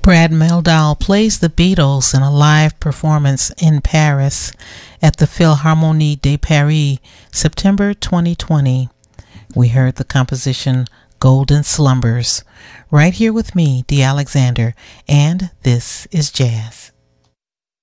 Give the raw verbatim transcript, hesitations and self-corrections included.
Brad Mehldau plays the Beatles in a live performance in Paris at the Philharmonie de Paris, September twenty twenty. We heard the composition Golden Slumbers. Right here with me, Dee Alexander, and this is Jazz.